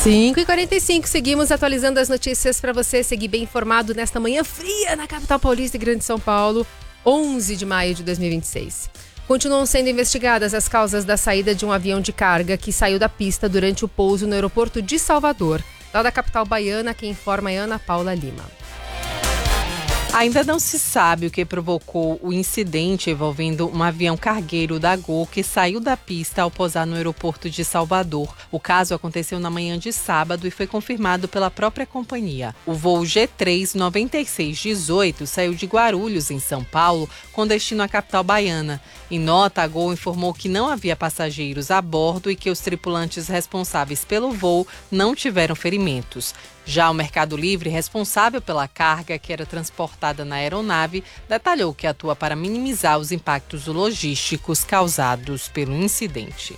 5h45, seguimos atualizando as notícias para você seguir bem informado nesta manhã fria na capital paulista e Grande São Paulo, 11 de maio de 2026. Continuam sendo investigadas as causas da saída de um avião de carga que saiu da pista durante o pouso no aeroporto de Salvador. Lá da capital baiana, quem informa é Ana Paula Lima. Ainda não se sabe o que provocou o incidente envolvendo um avião cargueiro da Gol que saiu da pista ao pousar no aeroporto de Salvador. O caso aconteceu na manhã de sábado e foi confirmado pela própria companhia. O voo G39618 saiu de Guarulhos, em São Paulo, com destino à capital baiana. Em nota, a Gol informou que não havia passageiros a bordo e que os tripulantes responsáveis pelo voo não tiveram ferimentos. Já o Mercado Livre, responsável pela carga que era transportada na aeronave, detalhou que atua para minimizar os impactos logísticos causados pelo incidente.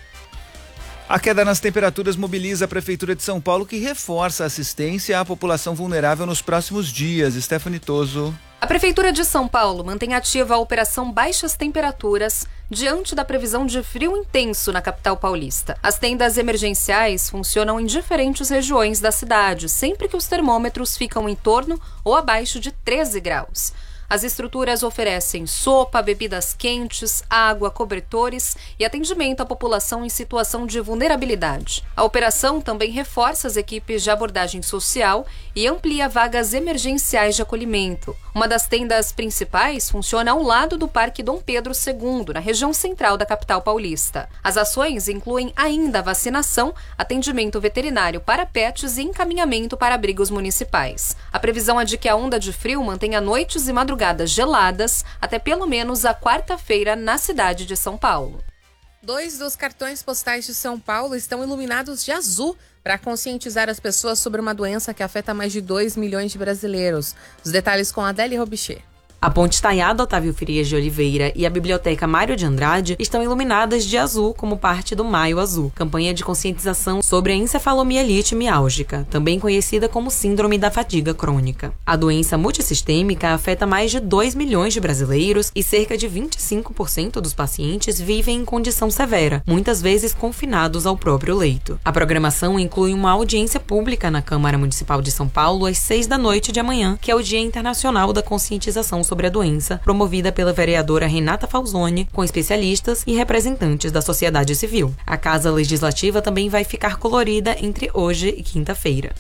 A queda nas temperaturas mobiliza a Prefeitura de São Paulo, que reforça a assistência à população vulnerável nos próximos dias. Stephanie Toso. A Prefeitura de São Paulo mantém ativa a Operação Baixas Temperaturas diante da previsão de frio intenso na capital paulista. As tendas emergenciais funcionam em diferentes regiões da cidade, sempre que os termômetros ficam em torno ou abaixo de 13 graus. As estruturas oferecem sopa, bebidas quentes, água, cobertores e atendimento à população em situação de vulnerabilidade. A operação também reforça as equipes de abordagem social e amplia vagas emergenciais de acolhimento. Uma das tendas principais funciona ao lado do Parque Dom Pedro II, na região central da capital paulista. As ações incluem ainda a vacinação, atendimento veterinário para pets e encaminhamento para abrigos municipais. A previsão é de que a onda de frio mantenha noites e madrugadas geladas até pelo menos a quarta-feira na cidade de São Paulo. 2 dos cartões postais de São Paulo estão iluminados de azul para conscientizar as pessoas sobre uma doença que afeta mais de 2 milhões de brasileiros. Os detalhes com Adélia Robichê. A Ponte Estaiada Otávio Frias de Oliveira e a Biblioteca Mário de Andrade estão iluminadas de azul como parte do Maio Azul, campanha de conscientização sobre a encefalomielite miálgica, também conhecida como síndrome da fadiga crônica. A doença multissistêmica afeta mais de 2 milhões de brasileiros e cerca de 25% dos pacientes vivem em condição severa, muitas vezes confinados ao próprio leito. A programação inclui uma audiência pública na Câmara Municipal de São Paulo às 6 da noite de amanhã, que é o Dia Internacional da Conscientização sobre a doença, promovida pela vereadora Renata Falzoni, com especialistas e representantes da sociedade civil. A Casa Legislativa também vai ficar colorida entre hoje e quinta-feira.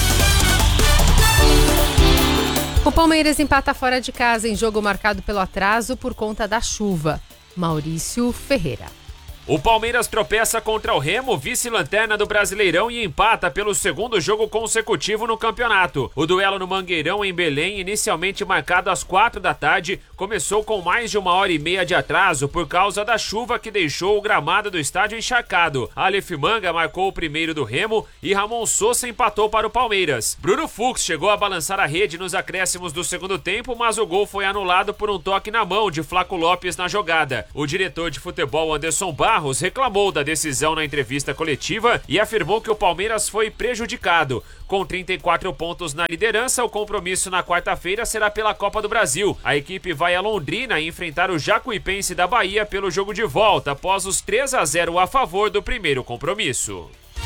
O Palmeiras empata fora de casa em jogo marcado pelo atraso por conta da chuva. Maurício Ferreira. O Palmeiras tropeça contra o Remo, vice-lanterna do Brasileirão, e empata pelo segundo jogo consecutivo no campeonato. O duelo no Mangueirão, em Belém, inicialmente marcado às 4 da tarde, começou com mais de 1h30 de atraso por causa da chuva que deixou o gramado do estádio encharcado. Aleph Manga marcou o primeiro do Remo e Ramon Sousa empatou para o Palmeiras. Bruno Fux chegou a balançar a rede nos acréscimos do segundo tempo, mas o gol foi anulado por um toque na mão de Flaco Lopes na jogada. O diretor de futebol Anderson Barros reclamou da decisão na entrevista coletiva e afirmou que o Palmeiras foi prejudicado. Com 34 pontos na liderança, o compromisso na quarta-feira será pela Copa do Brasil. A equipe vai a Londrina enfrentar o Jacuipense da Bahia pelo jogo de volta, após os 3-0 a favor do primeiro compromisso.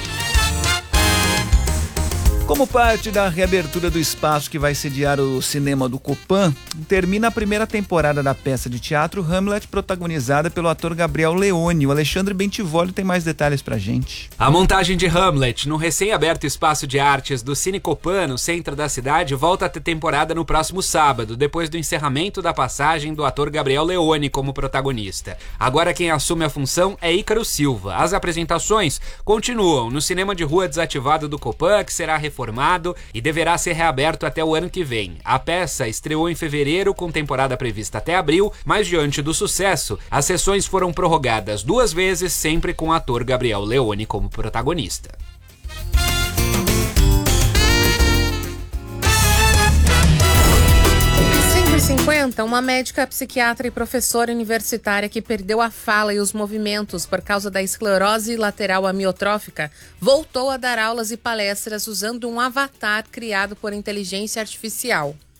Como parte da reabertura do espaço que vai sediar o cinema do Copan, termina a primeira temporada da peça de teatro Hamlet, protagonizada pelo ator Gabriel Leone. O Alexandre Bentivolio tem mais detalhes pra gente. A montagem de Hamlet no recém-aberto espaço de artes do Cine Copan, no centro da cidade, volta a ter temporada no próximo sábado, depois do encerramento da passagem do ator Gabriel Leone como protagonista. Agora quem assume a função é Ícaro Silva. As apresentações continuam no cinema de rua desativado do Copan, que será reformado e deverá ser reaberto até o ano que vem. A peça estreou em fevereiro com temporada prevista até abril, mas diante do sucesso, as sessões foram prorrogadas 2 vezes, sempre com o ator Gabriel Leone como protagonista. Uma médica, psiquiatra e professora universitária que perdeu a fala e os movimentos por causa da esclerose lateral amiotrófica voltou a dar aulas e palestras usando um avatar criado por inteligência artificial.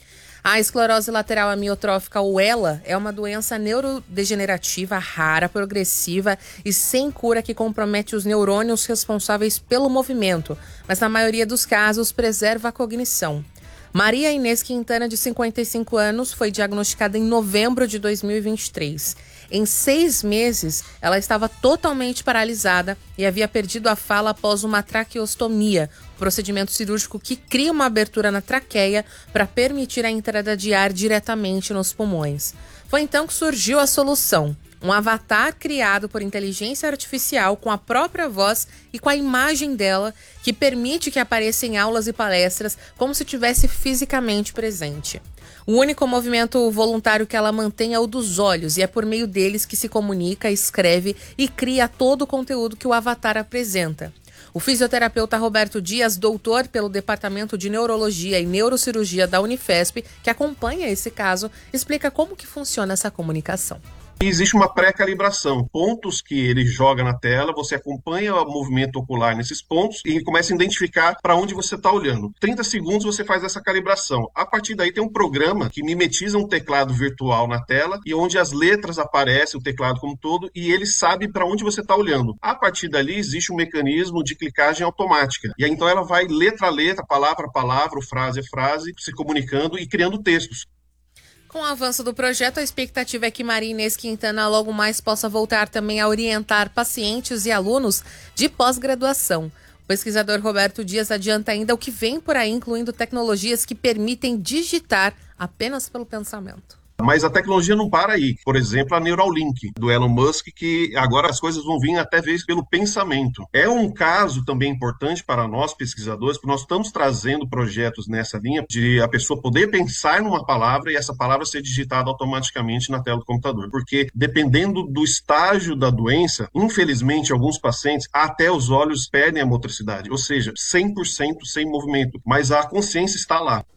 A esclerose lateral amiotrófica, ou ELA, é uma doença neurodegenerativa rara, progressiva e sem cura que compromete os neurônios responsáveis pelo movimento, mas na maioria dos casos preserva a cognição. Maria Inês Quintana, de 55 anos, foi diagnosticada em novembro de 2023. Em 6 meses, ela estava totalmente paralisada e havia perdido a fala após uma traqueostomia, procedimento cirúrgico que cria uma abertura na traqueia para permitir a entrada de ar diretamente nos pulmões. Foi então que surgiu a solução. Um avatar criado por inteligência artificial com a própria voz e com a imagem dela, que permite que apareça em aulas e palestras como se estivesse fisicamente presente. O único movimento voluntário que ela mantém é o dos olhos, e é por meio deles que se comunica, escreve e cria todo o conteúdo que o avatar apresenta. O fisioterapeuta Roberto Dias, doutor pelo Departamento de Neurologia e Neurocirurgia da Unifesp, que acompanha esse caso, explica como que funciona essa comunicação. Existe uma pré-calibração, pontos que ele joga na tela, você acompanha o movimento ocular nesses pontos e começa a identificar para onde você está olhando. 30 segundos você faz essa calibração. A partir daí tem um programa que mimetiza um teclado virtual na tela e onde as letras aparecem, o teclado como todo, e ele sabe para onde você está olhando. A partir dali existe um mecanismo de clicagem automática. E aí então ela vai letra a letra, palavra a palavra, frase a frase, se comunicando e criando textos. Com o avanço do projeto, a expectativa é que Maria Inês Quintana logo mais possa voltar também a orientar pacientes e alunos de pós-graduação. O pesquisador Roberto Dias adianta ainda o que vem por aí, incluindo tecnologias que permitem digitar apenas pelo pensamento. Mas a tecnologia não para aí. Por exemplo, a Neuralink, do Elon Musk, que agora as coisas vão vir até vezes pelo pensamento. É um caso também importante para nós, pesquisadores, porque nós estamos trazendo projetos nessa linha de a pessoa poder pensar numa palavra e essa palavra ser digitada automaticamente na tela do computador. Porque dependendo do estágio da doença, infelizmente, alguns pacientes, até os olhos perdem a motricidade. Ou seja, 100% sem movimento. Mas a consciência está lá.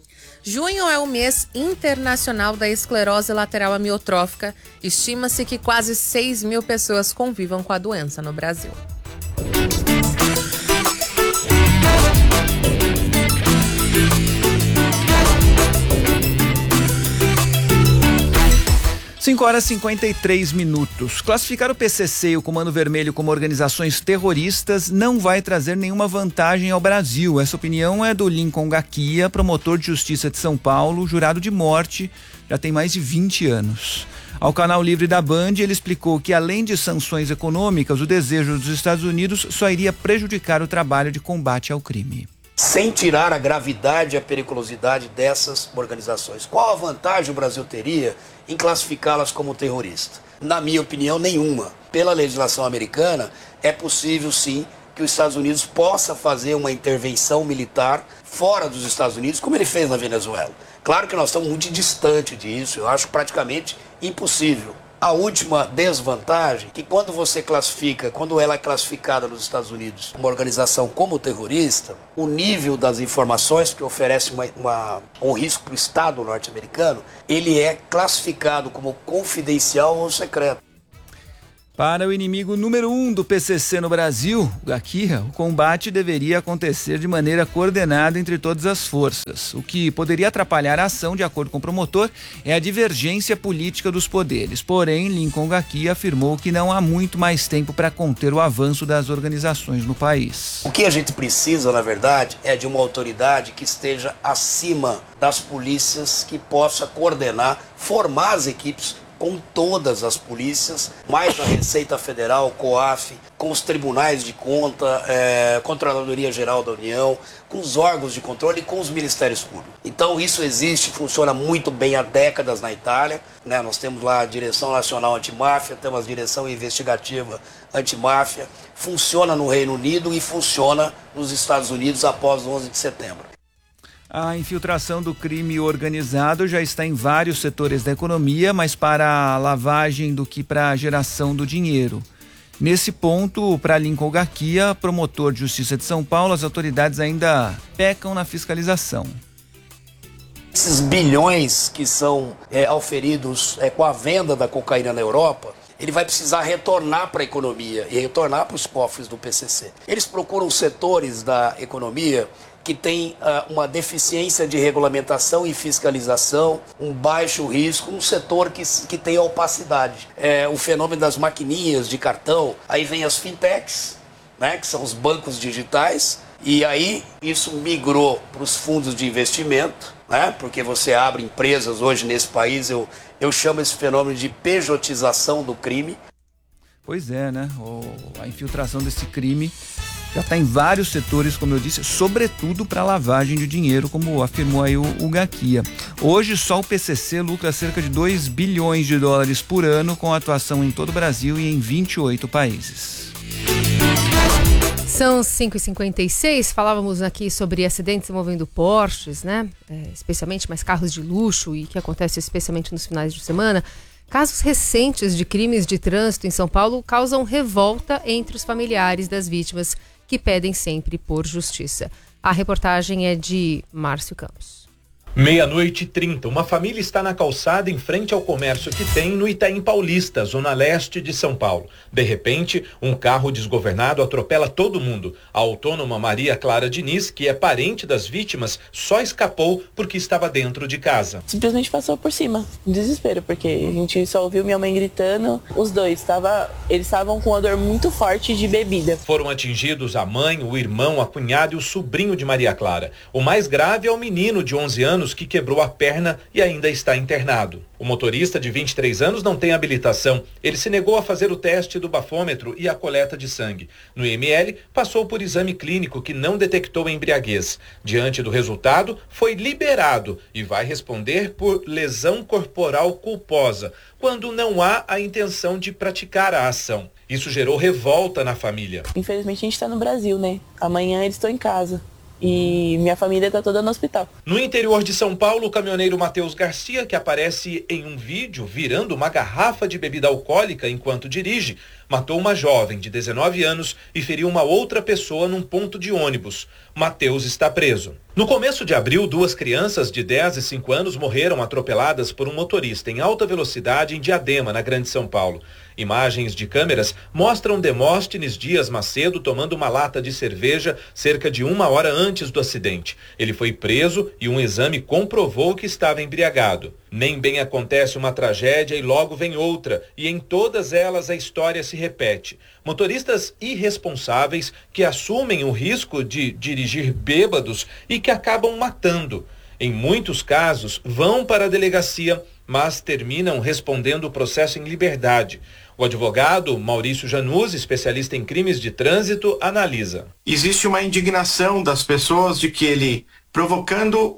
Junho é o mês internacional da esclerose lateral amiotrófica. Estima-se que quase 6 mil pessoas convivam com a doença no Brasil. 5h53. Classificar o PCC e o Comando Vermelho como organizações terroristas não vai trazer nenhuma vantagem ao Brasil. Essa opinião é do Lincoln Gaquia, promotor de justiça de São Paulo, jurado de morte, já tem mais de 20 anos. Ao Canal Livre da Band, ele explicou que, além de sanções econômicas, o desejo dos Estados Unidos só iria prejudicar o trabalho de combate ao crime. Sem tirar a gravidade e a periculosidade dessas organizações. Qual a vantagem o Brasil teria em classificá-las como terroristas? Na minha opinião, nenhuma. Pela legislação americana, é possível sim que os Estados Unidos possa fazer uma intervenção militar fora dos Estados Unidos, como ele fez na Venezuela. Claro que nós estamos muito distante disso, eu acho praticamente impossível. A última desvantagem, que quando ela é classificada nos Estados Unidos uma organização como terrorista, o nível das informações que oferece um risco para o Estado norte-americano, ele é classificado como confidencial ou secreto. Para o inimigo número 1 do PCC no Brasil, o Gaquia, o combate deveria acontecer de maneira coordenada entre todas as forças. O que poderia atrapalhar a ação, de acordo com o promotor, é a divergência política dos poderes. Porém, Lincoln Gaquia afirmou que não há muito mais tempo para conter o avanço das organizações no país. O que a gente precisa, na verdade, é de uma autoridade que esteja acima das polícias, que possa coordenar, formar as equipes com todas as polícias, mais a Receita Federal, COAF, com os tribunais de conta, Controladoria Geral da União, com os órgãos de controle e com os ministérios públicos. Então isso existe, funciona muito bem há décadas na Itália, né? Nós temos lá a Direção Nacional Antimáfia, temos a Direção Investigativa Antimáfia, funciona no Reino Unido e funciona nos Estados Unidos após o 11 de setembro. A infiltração do crime organizado já está em vários setores da economia, mais para a lavagem do que para a geração do dinheiro. Nesse ponto, para Lincoln Gaquia, promotor de justiça de São Paulo, as autoridades ainda pecam na fiscalização. Esses bilhões que são auferidos com a venda da cocaína na Europa, ele vai precisar retornar para a economia e retornar para os cofres do PCC. Eles procuram setores da economia que tem uma deficiência de regulamentação e fiscalização, um baixo risco, um setor que tem opacidade. O fenômeno das maquininhas de cartão, aí vem as fintechs, né, que são os bancos digitais, e aí isso migrou para os fundos de investimento, né, porque você abre empresas hoje nesse país, eu chamo esse fenômeno de pejotização do crime. Pois é, né? A infiltração desse crime já está em vários setores, como eu disse, sobretudo para lavagem de dinheiro, como afirmou aí o Gaquia. Hoje, só o PCC lucra cerca de 2 bilhões de dólares por ano, com atuação em todo o Brasil e em 28 países. São 5h56, falávamos aqui sobre acidentes envolvendo Porsches, né? Especialmente mais carros de luxo, e que acontece especialmente nos finais de semana. Casos recentes de crimes de trânsito em São Paulo causam revolta entre os familiares das vítimas, que pedem sempre por justiça. A reportagem é de Márcio Campos. 00:30, uma família está na calçada em frente ao comércio que tem no Itaim Paulista, zona leste de São Paulo. De repente, um carro desgovernado atropela todo mundo. A autônoma Maria Clara Diniz, que é parente das vítimas, só escapou porque estava dentro de casa. Simplesmente passou por cima, em desespero, porque a gente só ouviu minha mãe gritando. Os dois, eles estavam com uma dor muito forte de bebida. Foram atingidos a mãe, o irmão, a cunhada e o sobrinho de Maria Clara. O mais grave é o menino de 11 anos que quebrou a perna e ainda está internado. O motorista de 23 anos não tem habilitação. Ele se negou a fazer o teste do bafômetro e a coleta de sangue. No IML, passou por exame clínico que não detectou embriaguez. Diante do resultado, foi liberado e vai responder por lesão corporal culposa, quando não há a intenção de praticar a ação. Isso gerou revolta na família. Infelizmente a gente está no Brasil, né? Amanhã eles estão em casa. E minha família está toda no hospital. No interior de São Paulo, o caminhoneiro Matheus Garcia, que aparece em um vídeo virando uma garrafa de bebida alcoólica enquanto dirige, matou uma jovem de 19 anos e feriu uma outra pessoa num ponto de ônibus. Matheus está preso. No começo de abril, 2 crianças de 10 e 5 anos morreram atropeladas por um motorista em alta velocidade em Diadema, na Grande São Paulo. Imagens de câmeras mostram Demóstenes Dias Macedo tomando uma lata de cerveja cerca de 1 hora antes do acidente. Ele foi preso e um exame comprovou que estava embriagado. Nem bem acontece uma tragédia e logo vem outra, e em todas elas a história se repete. Motoristas irresponsáveis que assumem o risco de dirigir bêbados e que acabam matando. Em muitos casos, vão para a delegacia, mas terminam respondendo o processo em liberdade. O advogado Maurício Januzzi, especialista em crimes de trânsito, analisa. Existe uma indignação das pessoas de que ele, provocando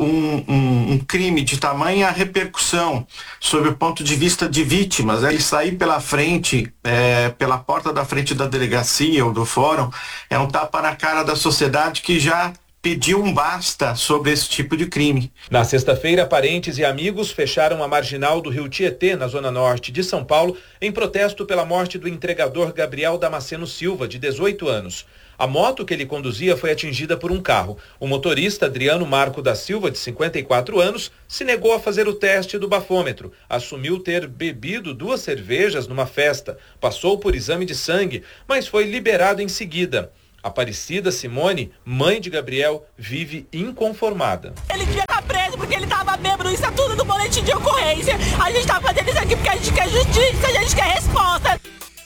um crime de tamanha repercussão sob o ponto de vista de vítimas, ele sair pela frente, pela porta da frente da delegacia ou do fórum, é um tapa na cara da sociedade que já pediu um basta sobre esse tipo de crime. Na sexta-feira, parentes e amigos fecharam a marginal do Rio Tietê, na zona norte de São Paulo, em protesto pela morte do entregador Gabriel Damasceno Silva, de 18 anos. A moto que ele conduzia foi atingida por um carro. O motorista Adriano Marco da Silva, de 54 anos, se negou a fazer o teste do bafômetro. Assumiu ter bebido 2 cervejas numa festa. Passou por exame de sangue, mas foi liberado em seguida. Aparecida Simone, mãe de Gabriel, vive inconformada. Ele devia estar preso porque ele estava bêbado, isso é tudo no boletim de ocorrência. A gente está fazendo isso aqui porque a gente quer justiça, a gente quer resposta.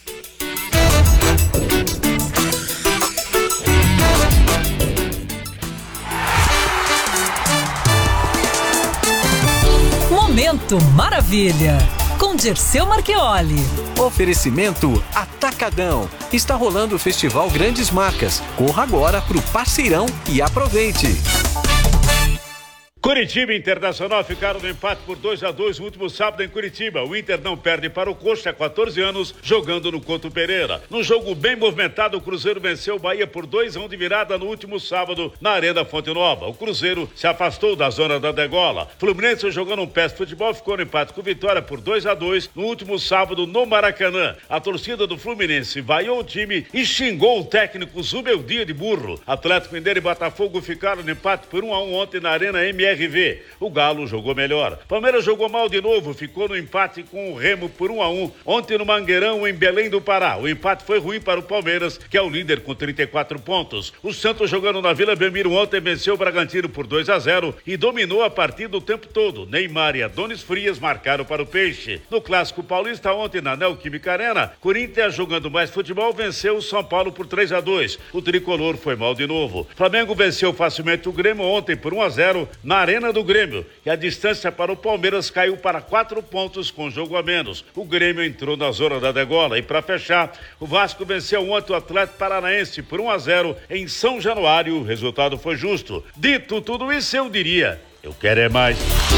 Momento Maravilha, com Dirceu Marchioli. Oferecimento Atacadão. Está rolando o Festival Grandes Marcas. Corra agora pro Parceirão e aproveite. Curitiba e Internacional ficaram no empate por 2-2 no último sábado em Curitiba. O Inter não perde para o Coxa há 14 anos, jogando no Couto Pereira. Num jogo bem movimentado, o Cruzeiro venceu o Bahia por 2-1 de virada no último sábado na Arena Fonte Nova. O Cruzeiro se afastou da zona da degola. Fluminense, jogando um péssimo futebol, ficou no empate com Vitória por 2-2 no último sábado no Maracanã. A torcida do Fluminense vaiou o time e xingou o técnico Zubeldia de burro. Atlético Mineiro e Botafogo ficaram no empate por 1-1 ontem na Arena MS MRV. O Galo jogou melhor. Palmeiras jogou mal de novo, ficou no empate com o Remo por 1-1. Ontem no Mangueirão, em Belém do Pará. O empate foi ruim para o Palmeiras, que é o líder com 34 pontos. O Santos jogando na Vila Belmiro ontem venceu o Bragantino por 2-0 e dominou a partida o tempo todo. Neymar e Adonis Frias marcaram para o Peixe. No Clássico Paulista ontem na Neoquímica Arena, Corinthians jogando mais futebol venceu o São Paulo por 3-2. O tricolor foi mal de novo. Flamengo venceu facilmente o Grêmio ontem por 1-0 na Arena do Grêmio e a distância para o Palmeiras caiu para 4 pontos com jogo a menos. O Grêmio entrou na zona da degola e para fechar, o Vasco venceu ontem o Atlético Paranaense por 1-0 em São Januário. O resultado foi justo. Dito tudo isso, eu diria, eu quero é mais.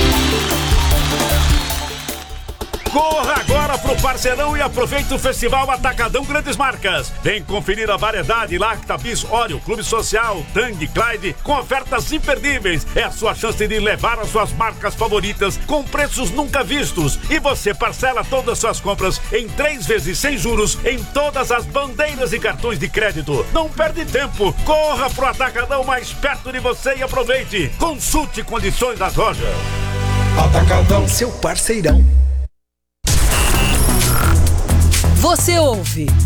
Corra agora pro Parceirão e aproveite o Festival Atacadão Grandes Marcas. Vem conferir a variedade Lacta, Bis, Oreo, Clube Social, Tang, Clyde, com ofertas imperdíveis. É a sua chance de levar as suas marcas favoritas com preços nunca vistos. E você parcela todas as suas compras em 3 vezes sem juros em todas as bandeiras e cartões de crédito. Não perde tempo. Corra pro Atacadão mais perto de você e aproveite. Consulte condições das lojas. Atacadão, seu parceirão. Você ouve